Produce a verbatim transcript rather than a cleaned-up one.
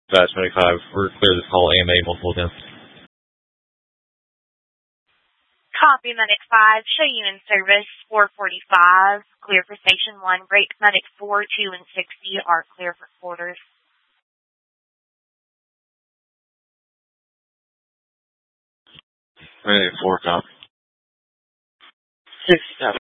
Batch twenty-five, we're clear this call A M A multiple attempts. Copy, Medic five. Show you in service four forty-five. Clear for Station one. Break Medic four, two, and sixty are clear for quarters. Medic four, copy. six, copy.